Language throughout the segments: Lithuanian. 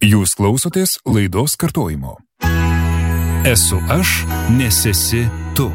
Jūs klausotės laidos kartojimo. Esu aš, nes esi tu.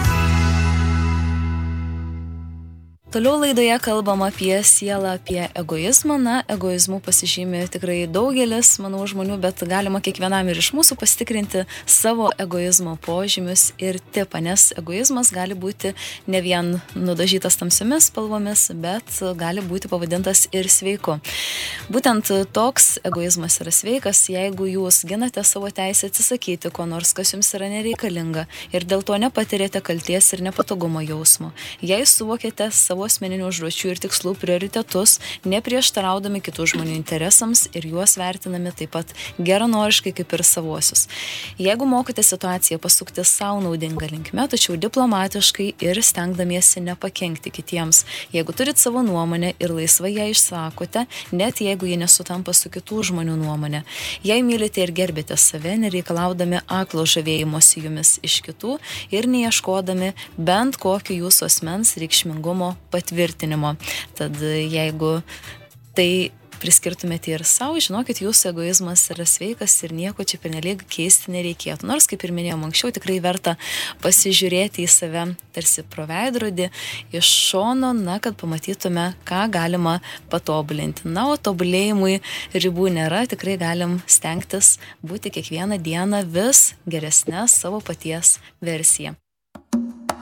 Toliau laidoje kalbam apie sielą, apie egoizmą. Na, egoizmų pasižymė tikrai daugelis, manau, žmonių, bet galima kiekvienam ir iš mūsų pasitikrinti savo egoizmo požymius ir tipą, nes egoizmas gali būti ne vien nudažytas tamsiomis spalvomis, bet gali būti pavadintas ir sveiku. Būtent toks egoizmas yra sveikas, jeigu jūs ginate savo teisę atsisakyti ko nors, kas jums yra nereikalinga ir dėl to nepatirėte kalties ir nepatogumo jausmo. Jei suvokėte savo asmeninių užduočių ir tikslų prioritetus, neprieštaraudami kitų žmonių interesams ir juos vertinami taip pat geranoriškai kaip ir savuosius. Jeigu mokate situaciją pasukti savo naudingą linkme, tačiau diplomatiškai ir stengdamiesi nepakenkti kitiems. Jeigu turit savo nuomonę ir laisvai ją išsakote, net jeigu ji nesutampa su kitų žmonių nuomonė. Jei mylite ir gerbėte save, nereikalaudami aklo žavėjimosi jumis iš kitų ir neieškodami bent kokio jūsų asmens reikšmingumo patvirtinimo. Tad jeigu tai priskirtumėte ir savo, žinokit, jūsų egoizmas yra sveikas ir nieko čia pernelyg keisti nereikėtų. Nors, kaip ir minėjom anksčiau, tikrai verta pasižiūrėti į save tarsi pro veidrodį iš šono, kad pamatytume, ką galima patobulinti. O tobulėjimui ribų nėra, tikrai galim stengtis būti kiekvieną dieną vis geresnė savo paties versija.